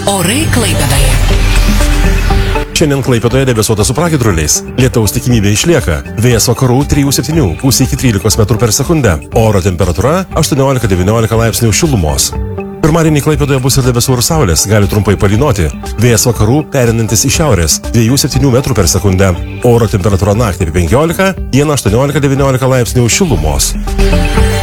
Orai Klaipėdoje. Šiandien Klaipėdoje debesuota su pragiedruliais. Lietaus tikimybė išlieka. Vėjas vakarų 3–7, gūsiai iki 13 metrų per sekundę. Oro temperatūra 18–19 laipsnių šilumos. Pirmadienį Klaipėdoje bus ir debesų ir saulės, gali trumpai palynoti. Vėjas vakarų pereinantis į šiaurės 2–7 metrų per sekundę. Oro temperatūra naktį 15, dieną 18–19 laipsnių šilumos.